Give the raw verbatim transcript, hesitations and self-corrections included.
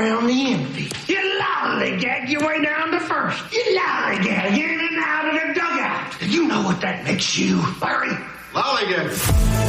around the infield. You lollygag your way down to first. You lollygag in and out of the dugout. Do you know what that makes you, Larry? Lollygag.